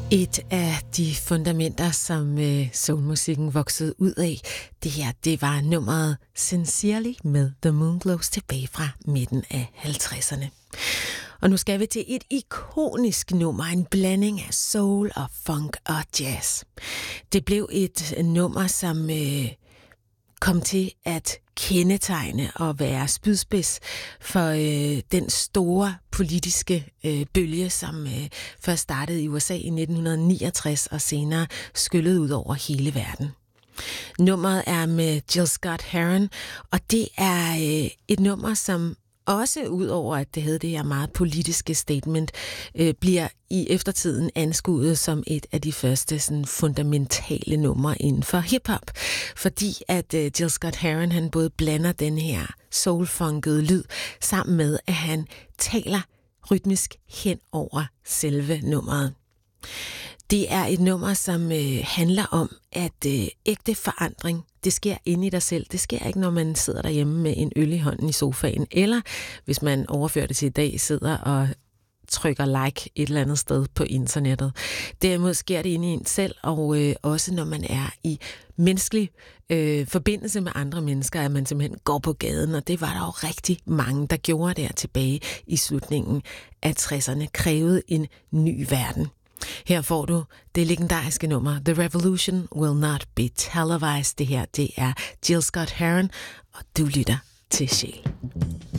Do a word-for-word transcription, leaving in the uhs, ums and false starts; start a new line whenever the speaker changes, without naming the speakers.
Et af de fundamenter, som øh, soulmusikken voksede ud af, det her, det var nummeret Sincerely med The Moonglows tilbage fra midten af halvtredserne. Og nu skal vi til et ikonisk nummer, en blanding af soul og funk og jazz. Det blev et nummer, som øh, kom til at kendetegne og være spydspids for øh, den store politiske øh, bølge, som øh, først startede i U S A i nitten niogtres og senere skyllede ud over hele verden. Nummeret er med Jill Scott-Heron, og det er øh, et nummer, som også ud over, at det havde det her meget politiske statement, øh, bliver i eftertiden anskuet som et af de første sådan, fundamentale numre inden for hiphop. Fordi at øh, Jill Scott-Heron, han både blander den her soulfunkede lyd sammen med, at han taler rytmisk hen over selve nummeret. Det er et nummer, som øh, handler om, at øh, ægte forandring, det sker inde i dig selv. Det sker ikke, når man sidder derhjemme med en øl i hånden i sofaen, eller hvis man overfører det til i dag, sidder og trykker like et eller andet sted på internettet. Derimod sker det inde i en selv, og øh, også når man er i menneskelig øh, forbindelse med andre mennesker, at man simpelthen går på gaden, og det var der jo rigtig mange, der gjorde der tilbage i slutningen af tresserne, krævede en ny verden. Her får du det legendariske nummer The Revolution Will Not Be Televised. Det her, det er Jill Scott-Heron, og du lytter til Sjæl.